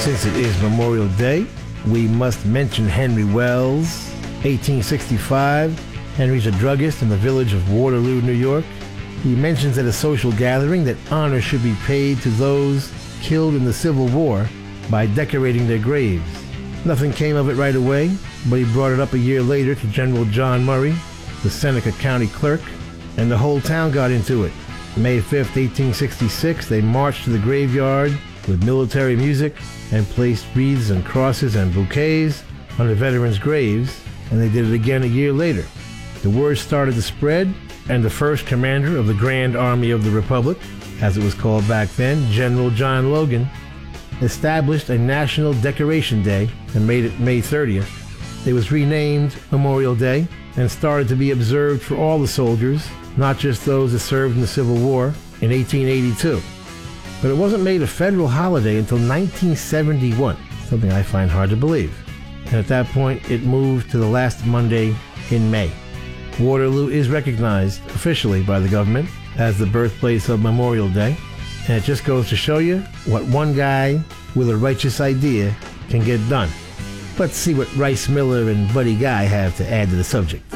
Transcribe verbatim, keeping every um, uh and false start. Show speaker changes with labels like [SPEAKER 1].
[SPEAKER 1] Since it is Memorial Day, we must mention Henry Wells. eighteen sixty-five, Henry's a druggist in the village of Waterloo, New York. He mentions at a social gathering that honor should be paid to those killed in the Civil War by decorating their graves. Nothing came of it right away, but he brought it up a year later to General John Murray, the Seneca County clerk, and the whole town got into it. May fifth, eighteen sixty-six, they marched to the graveyard with military music and placed wreaths and crosses and bouquets on the veterans' graves, and they did it again a year later. The word started to spread, and the first commander of the Grand Army of the Republic, as it was called back then, General John Logan, established a National Decoration Day and made it May thirtieth. It was renamed Memorial Day and started to be observed for all the soldiers, not just those that served in the Civil War, in eighteen eighty-two. But it wasn't made a federal holiday until nineteen seventy-one, something I find hard to believe. And at that point, it moved to the last Monday in May. Waterloo is recognized officially by the government as the birthplace of Memorial Day, and it just goes to show you what one guy with a righteous idea can get done. Let's see what Rice Miller and Buddy Guy have to add to the subject.